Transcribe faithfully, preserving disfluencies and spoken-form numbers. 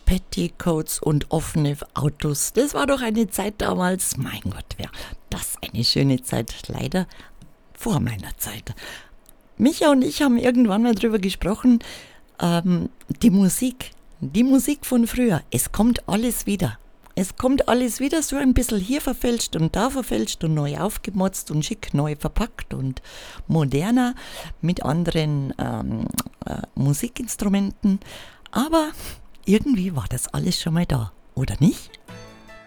Petticoats und offene Autos. Das war doch eine Zeit damals. Mein Gott, wäre das eine schöne Zeit. Leider vor meiner Zeit. Micha und ich haben irgendwann mal drüber gesprochen, ähm, die Musik, die Musik von früher. Es kommt alles wieder. Es kommt alles wieder so ein bisschen hier verfälscht und da verfälscht und neu aufgemotzt und schick neu verpackt und moderner mit anderen ähm, äh, Musikinstrumenten. Aber irgendwie war das alles schon mal da, oder nicht?